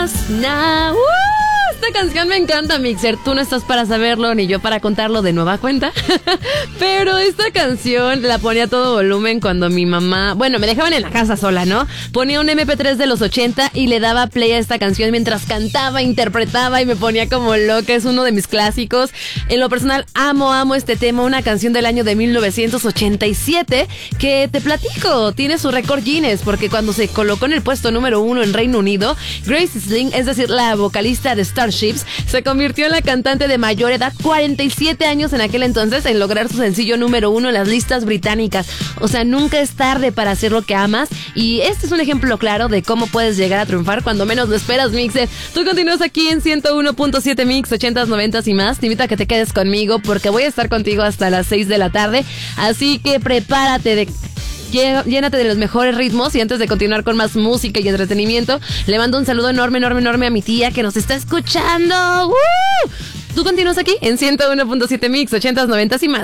Now. Esta canción me encanta, Mixer. Tú no estás para saberlo ni yo para contarlo de nueva cuenta. Pero esta canción la ponía a todo volumen cuando mi mamá... Bueno, me dejaban en la casa sola, ¿no? Ponía un MP3 de los 80 y le daba play a esta canción mientras cantaba, interpretaba y me ponía como loca. Es uno de mis clásicos. En lo personal, amo este tema. Una canción del año de 1987 que te platico, tiene su récord Guinness porque cuando se colocó en el puesto número 1 en Reino Unido, Grace Sling, es decir, la vocalista de Starships, se convirtió en la cantante de mayor edad, 47 años en aquel entonces, en lograr su sencillo número 1 en las listas británicas. O sea, nunca es tarde para hacer lo que amas y este es un ejemplo claro de cómo puedes llegar a triunfar cuando menos lo esperas, Mixer. Tú continúas aquí en 101.7 Mix, 80s, 90s y más. Te invito a que te quedes conmigo porque voy a estar contigo hasta las 6 de la tarde, así que prepárate llénate de los mejores ritmos. Y antes de continuar con más música y entretenimiento, le mando un saludo enorme a mi tía que nos está escuchando. ¡Woo! Tú continúas aquí en 101.7 Mix, 80s, 90s y más.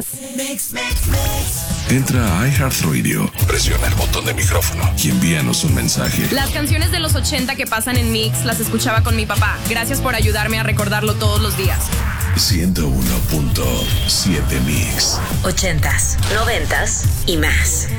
Entra a iHeartRadio, presiona el botón de micrófono y envíanos un mensaje. Las canciones de los 80 que pasan en Mix las escuchaba con mi papá. Gracias por ayudarme a recordarlo todos los días. 101.7 Mix. 80s, 90s y más.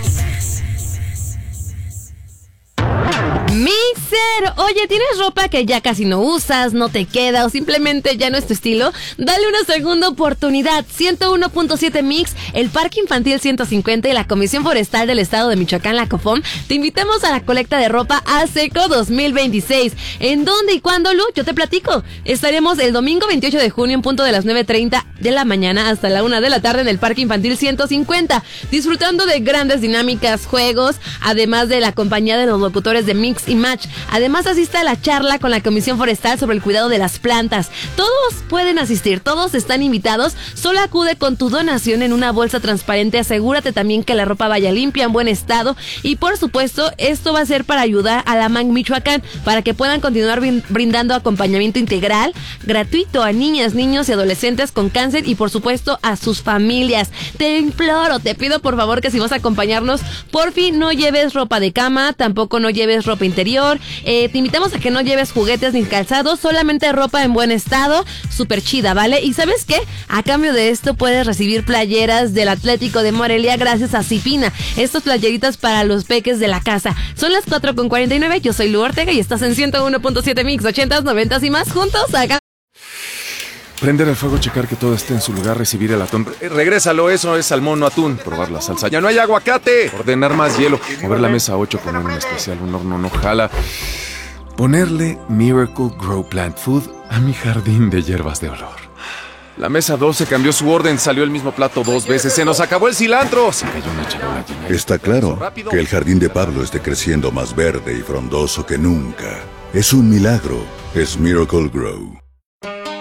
Mixer, oye, ¿tienes ropa que ya casi no usas, no te queda o simplemente ya no es tu estilo? Dale una segunda oportunidad. 101.7 Mix, el Parque Infantil 150 y la Comisión Forestal del Estado de Michoacán, la COFOM, te invitamos a la colecta de ropa a seco 2026. ¿En dónde y cuándo, Lu? Yo te platico. Estaremos el domingo 28 de junio en punto de las 9:30 de la mañana hasta la 1 de la tarde en el Parque Infantil 150, disfrutando de grandes dinámicas, juegos, además de la compañía de los locutores de Mix y Match. Además, asiste a la charla con la Comisión Forestal sobre el cuidado de las plantas. Todos pueden asistir, todos están invitados. Solo acude con tu donación en una bolsa transparente. Asegúrate también que la ropa vaya limpia, en buen estado. Y por supuesto, esto va a ser para ayudar a la MAN Michoacán, para que puedan continuar brindando acompañamiento integral, gratuito a niñas, niños y adolescentes con cáncer y por supuesto a sus familias. Te imploro, te pido por favor que si vas a acompañarnos, porfi no lleves ropa de cama, tampoco no lleves ropa interior. Te invitamos a que no lleves juguetes ni calzados, solamente ropa en buen estado, súper chida, ¿vale? Y ¿sabes qué? A cambio de esto puedes recibir playeras del Atlético de Morelia gracias a Cipina. Estas playeritas para los peques de la casa. Son las 4:49, yo soy Lu Ortega y estás en 101.7 Mix, 80s, 90s y más, juntos acá. Prender el fuego, checar que todo esté en su lugar, recibir el atún. Regrésalo, eso es salmón, no atún. Probar la salsa. ¡Ya no hay aguacate! Ordenar más hielo. Mover la mesa a 8, poner un especial, un horno no jala. Ponerle Miracle Grow Plant Food a mi jardín de hierbas de olor. La mesa 12 cambió su orden, salió el mismo plato 2 veces. ¡Se nos acabó el cilantro! Se cayó una charola llena. Está claro que el jardín de Pablo esté creciendo más verde y frondoso que nunca. Es un milagro. Es Miracle Grow.